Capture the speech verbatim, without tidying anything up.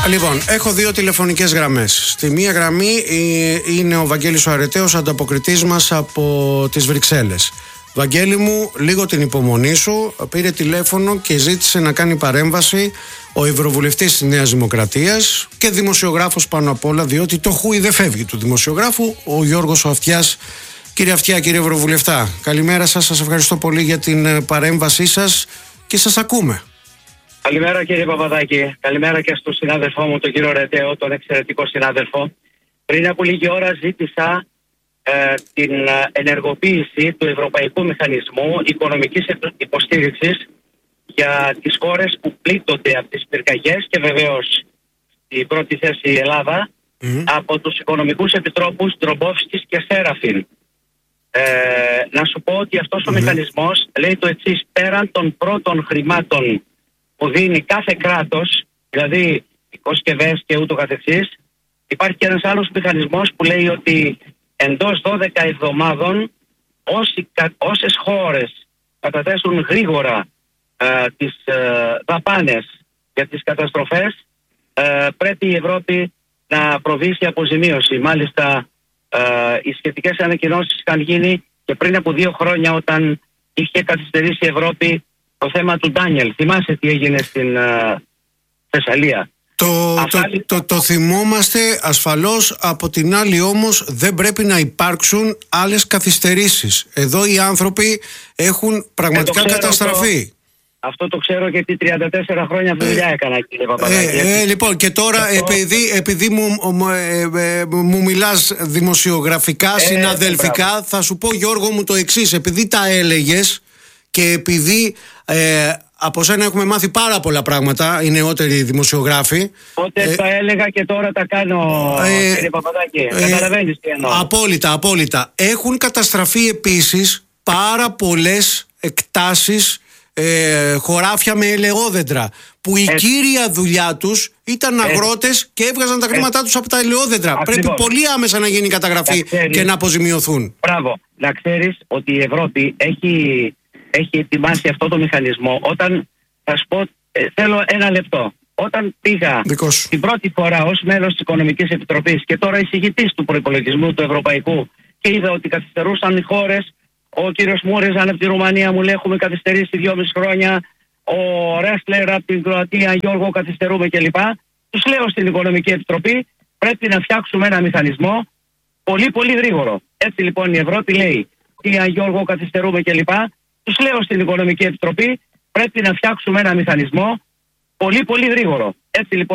Λοιπόν, έχω δύο τηλεφωνικές γραμμές. Στη μία γραμμή είναι ο Βαγγέλης ο Αρετέος, ανταποκριτής μας από τις Βρυξέλλες. Βαγγέλη μου, λίγο την υπομονή σου. Πήρε τηλέφωνο και ζήτησε να κάνει παρέμβαση ο Ευρωβουλευτής της Νέας Δημοκρατίας και δημοσιογράφος πάνω απ' όλα, διότι το χούι δεν φεύγει του δημοσιογράφου, ο Γιώργος ο Αυτιάς. Κύριε Αυτιά, κύριε Ευρωβουλευτά, καλημέρα σας. Σας ευχαριστώ πολύ για την παρέμβασή σας και σας ακούμε. Καλημέρα κύριε Παπαδάκη. Καλημέρα και στον συνάδελφό μου, τον κύριο Ρετέο, τον εξαιρετικό συνάδελφο. Πριν από λίγη ώρα ζήτησα ε, την ενεργοποίηση του Ευρωπαϊκού Μηχανισμού Οικονομικής Υποστήριξης για τις χώρες που πλήττονται από τις πυρκαγιές και βεβαίως στην πρώτη θέση η Ελλάδα mm. από τους οικονομικούς επιτρόπους Ντρομπόφσκης και Σέραφιν. Ε, να σου πω ότι αυτός mm. ο μηχανισμός λέει το εξής: πέραν των πρώτων χρημάτων που δίνει κάθε κράτος, δηλαδή οικοσκευές και ούτω καθεξής, υπάρχει και ένας άλλος μηχανισμός που λέει ότι εντός δώδεκα εβδομάδων όσοι, όσες χώρες καταθέσουν γρήγορα ε, τις ε, δαπάνες για τις καταστροφές, ε, πρέπει η Ευρώπη να προβεί σε αποζημίωση. Μάλιστα ε, οι σχετικές ανακοινώσεις είχαν γίνει και πριν από δύο χρόνια, όταν είχε καθυστερήσει η Ευρώπη το θέμα του Ντάνιελ. Θυμάσαι τι έγινε στην uh, Θεσσαλία. Το, το, το, το, το θυμόμαστε ασφαλώς. Από την άλλη όμως δεν πρέπει να υπάρξουν άλλες καθυστερήσεις. Εδώ οι άνθρωποι έχουν πραγματικά ε, καταστραφεί. Αυτό, αυτό το ξέρω, γιατί τριάντα τέσσερα χρόνια δουλειά ε, έκανα, κύριε Παπαδάκη. Ε, ε, λοιπόν, και τώρα αυτό... επειδή, επειδή μου, μου, ε, ε, μου μιλάς δημοσιογραφικά, ε, συναδελφικά, ε, θα σου πω, Γιώργο μου, το εξής. Επειδή τα έλεγες και επειδή ε, από σένα έχουμε μάθει πάρα πολλά πράγματα, οι νεότεροι δημοσιογράφοι. Πότε ε, τα έλεγα και τώρα τα κάνω, ε, κύριε Παπαδάκη. Ε, Καταλαβαίνεις τι εννοώ. Απόλυτα, απόλυτα. Έχουν καταστραφεί επίσης πάρα πολλές εκτάσεις, ε, χωράφια με ελαιόδεντρα, που η ε, κύρια δουλειά τους ήταν αγρότες ε, και έβγαζαν τα χρήματά ε, τους από τα ελαιόδεντρα. Ακριβώς. Πρέπει πολύ άμεσα να γίνει καταγραφή να και να αποζημιωθούν. Μπράβο. Να ξέρεις ότι η Ευρώπη έχει... έχει ετοιμάσει αυτό το μηχανισμό. Όταν, θα σου πω, ε, θέλω ένα λεπτό. Όταν πήγα Δικός. την πρώτη φορά ως μέλος της Οικονομικής Επιτροπής και τώρα εισηγητής του προϋπολογισμού του Ευρωπαϊκού και είδα ότι καθυστερούσαν οι χώρες, ο κύριος Μούριζαν από τη Ρουμανία μου λέει έχουμε καθυστερήσει δυόμιση χρόνια, ο Ρέσλερ από την Κροατία, Γιώργο, καθυστερούμε κλπ. Τους λέω στην Οικονομική Επιτροπή πρέπει να φτιάξουμε ένα μηχανισμό πολύ πολύ γρήγορο. Έτσι λοιπόν η Ευρώπη λέει τι Γιώργο, καθυστερούμε κλπ. Τους λέω στην Οικονομική Επιτροπή πρέπει να φτιάξουμε ένα μηχανισμό πολύ πολύ γρήγορο. Έτσι λοιπόν